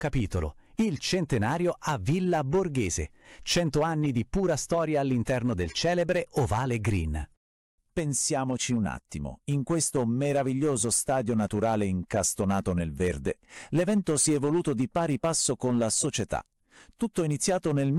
Capitolo: il centenario a Villa Borghese. 100 anni di pura storia all'interno del celebre Ovale Green. Pensiamoci un attimo, in questo meraviglioso stadio naturale incastonato nel verde, l'evento si è evoluto di pari passo con la società. Tutto è iniziato nel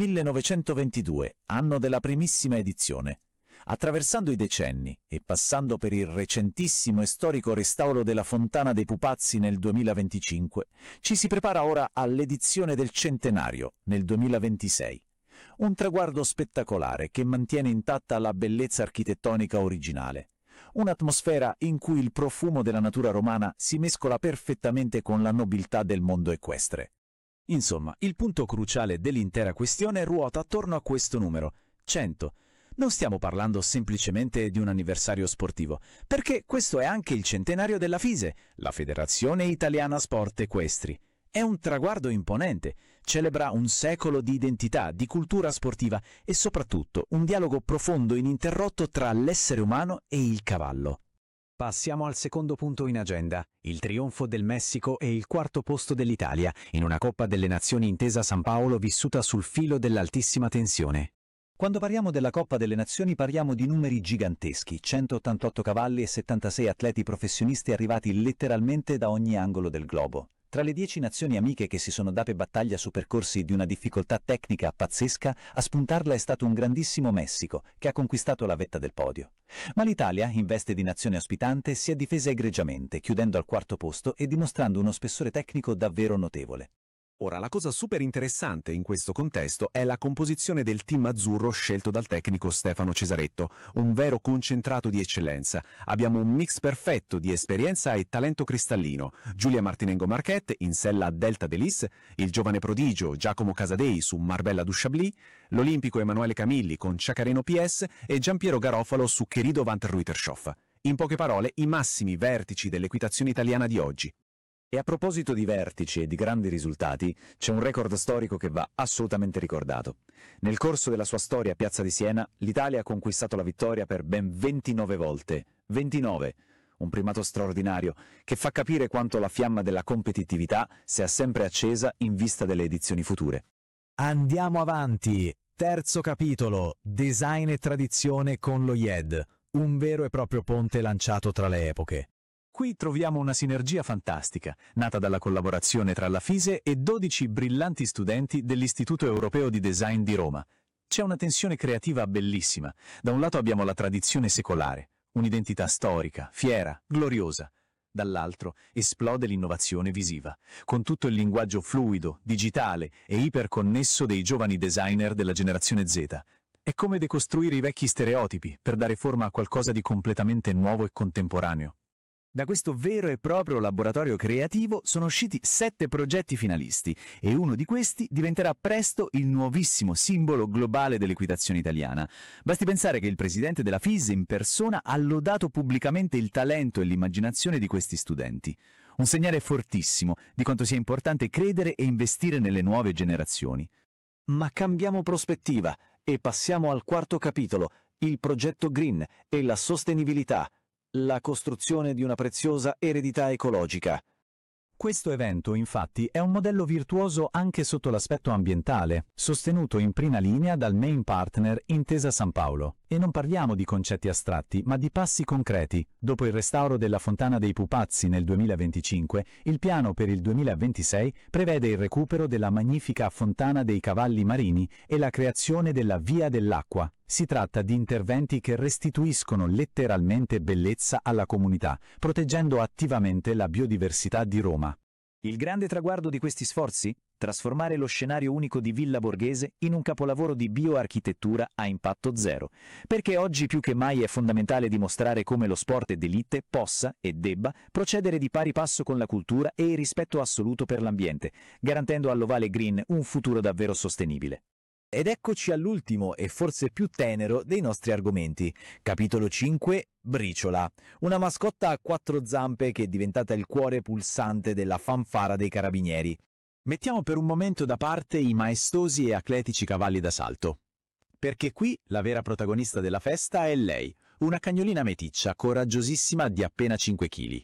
1922, anno della primissima edizione. Attraversando i decenni e passando per il recentissimo e storico restauro della Fontana dei Pupazzi nel 2025, ci si prepara ora all'edizione del centenario, nel 2026. Un traguardo spettacolare che mantiene intatta la bellezza architettonica originale. Un'atmosfera in cui il profumo della natura romana si mescola perfettamente con la nobiltà del mondo equestre. Insomma, il punto cruciale dell'intera questione ruota attorno a questo numero, 100. Non stiamo parlando semplicemente di un anniversario sportivo, perché questo è anche il centenario della FISE, la Federazione Italiana Sport Equestri. È un traguardo imponente, celebra un secolo di identità, di cultura sportiva e soprattutto un dialogo profondo e ininterrotto tra l'essere umano e il cavallo. Passiamo al secondo punto in agenda, il trionfo del Messico e il quarto posto dell'Italia, in una Coppa delle Nazioni intesa a San Paolo vissuta sul filo dell'altissima tensione. Quando parliamo della Coppa delle Nazioni parliamo di numeri giganteschi, 188 cavalli e 76 atleti professionisti arrivati letteralmente da ogni angolo del globo. Tra le 10 nazioni amiche che si sono date battaglia su percorsi di una difficoltà tecnica pazzesca, a spuntarla è stato un grandissimo Messico, che ha conquistato la vetta del podio. Ma l'Italia, in veste di nazione ospitante, si è difesa egregiamente, chiudendo al quarto posto e dimostrando uno spessore tecnico davvero notevole. Ora, la cosa super interessante in questo contesto è la composizione del team azzurro scelto dal tecnico Stefano Cesaretto, un vero concentrato di eccellenza. Abbiamo un mix perfetto di esperienza e talento cristallino. Giulia Martinengo Marquette in sella Delta Delis, il giovane prodigio Giacomo Casadei su Marbella du Chablis, l'olimpico Emanuele Camilli con Ciacareno PS e Giampiero Garofalo su Querido Van der Ruytershof. In poche parole, i massimi vertici dell'equitazione italiana di oggi. E a proposito di vertici e di grandi risultati, c'è un record storico che va assolutamente ricordato. Nel corso della sua storia a Piazza di Siena, l'Italia ha conquistato la vittoria per ben 29 volte. 29! Un primato straordinario, che fa capire quanto la fiamma della competitività sia sempre accesa in vista delle edizioni future. Andiamo avanti! Terzo capitolo, design e tradizione con lo IED, un vero e proprio ponte lanciato tra le epoche. Qui troviamo una sinergia fantastica, nata dalla collaborazione tra la FISE e 12 brillanti studenti dell'Istituto Europeo di Design di Roma. C'è una tensione creativa bellissima. Da un lato abbiamo la tradizione secolare, un'identità storica, fiera, gloriosa. Dall'altro esplode l'innovazione visiva, con tutto il linguaggio fluido, digitale e iperconnesso dei giovani designer della generazione Z. È come decostruire i vecchi stereotipi per dare forma a qualcosa di completamente nuovo e contemporaneo. Da questo vero e proprio laboratorio creativo sono usciti 7 progetti finalisti e uno di questi diventerà presto il nuovissimo simbolo globale dell'equitazione italiana. Basti pensare che il presidente della FISE in persona ha lodato pubblicamente il talento e l'immaginazione di questi studenti. Un segnale fortissimo di quanto sia importante credere e investire nelle nuove generazioni. Ma cambiamo prospettiva e passiamo al quarto capitolo, il progetto Green e la sostenibilità. La costruzione di una preziosa eredità ecologica. Questo evento, infatti, è un modello virtuoso anche sotto l'aspetto ambientale, sostenuto in prima linea dal main partner Intesa San Paolo. E non parliamo di concetti astratti, ma di passi concreti. Dopo il restauro della Fontana dei Pupazzi nel 2025, il piano per il 2026 prevede il recupero della magnifica Fontana dei Cavalli Marini e la creazione della Via dell'Acqua. Si tratta di interventi che restituiscono letteralmente bellezza alla comunità, proteggendo attivamente la biodiversità di Roma. Il grande traguardo di questi sforzi? Trasformare lo scenario unico di Villa Borghese in un capolavoro di bioarchitettura a impatto zero. Perché oggi più che mai è fondamentale dimostrare come lo sport d'élite possa e debba procedere di pari passo con la cultura e il rispetto assoluto per l'ambiente, garantendo all'Ovale Green un futuro davvero sostenibile. Ed eccoci all'ultimo e forse più tenero dei nostri argomenti. Capitolo 5. Briciola. Una mascotta a 4 zampe che è diventata il cuore pulsante della fanfara dei carabinieri. Mettiamo per un momento da parte i maestosi e atletici cavalli da salto. Perché qui la vera protagonista della festa è lei, una cagnolina meticcia, coraggiosissima di appena 5 kg.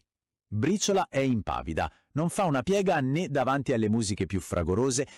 Briciola è impavida, non fa una piega né davanti alle musiche più fragorose